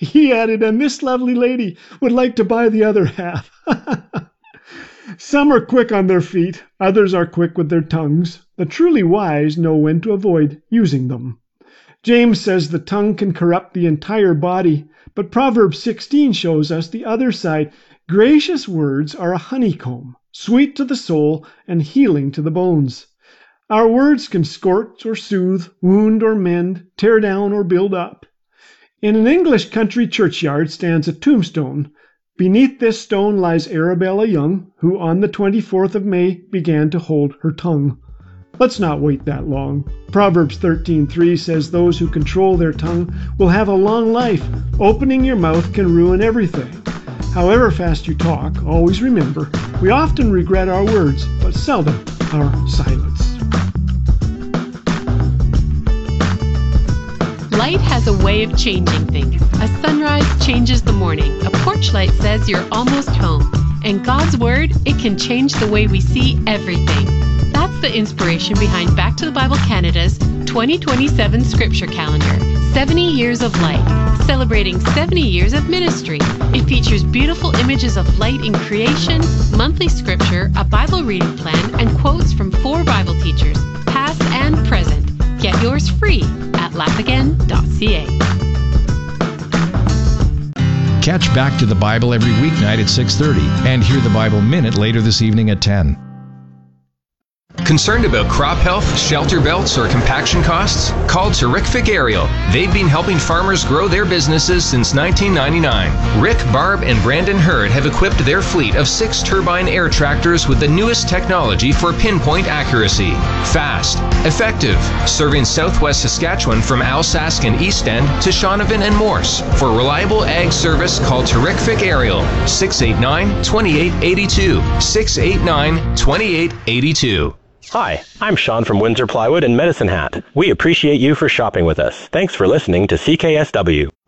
He added, and this lovely lady would like to buy the other half. Some are quick on their feet, others are quick with their tongues. The truly wise know when to avoid using them. James says the tongue can corrupt the entire body, but Proverbs 16 shows us the other side. Gracious words are a honeycomb, sweet to the soul and healing to the bones. Our words can scorch or soothe, wound or mend, tear down or build up. In an English country churchyard stands a tombstone. Beneath this stone lies Arabella Young, who on the 24th of May began to hold her tongue. Let's not wait that long. Proverbs 13:3 says those who control their tongue will have a long life. Opening your mouth can ruin everything. However fast you talk, always remember, we often regret our words, but seldom our silence. Light has a way of changing things. A sunrise changes the morning. A porch light says you're almost home. And God's Word, it can change the way we see everything. That's the inspiration behind Back to the Bible Canada's 2027 Scripture Calendar, 70 Years of Light, celebrating 70 years of ministry. It features beautiful images of light in creation, monthly scripture, a Bible reading plan, and quotes from 4 Bible teachers, past and present. Get yours free at laughagain.ca. Catch Back to the Bible every weeknight at 6:30 and hear the Bible Minute later this evening at 10. Concerned about crop health, shelter belts, or compaction costs? Call Terrific Aerial. They've been helping farmers grow their businesses since 1999. Rick, Barb, and Brandon Hurd have equipped their fleet of 6 turbine air tractors with the newest technology for pinpoint accuracy. Fast, effective, serving southwest Saskatchewan from Alsace and East End to Shaunavon and Morse. For reliable ag service, call Terrific Aerial, 689-2882, 689-2882. Hi, I'm Sean from Windsor Plywood and Medicine Hat. We appreciate you for shopping with us. Thanks for listening to CKSW.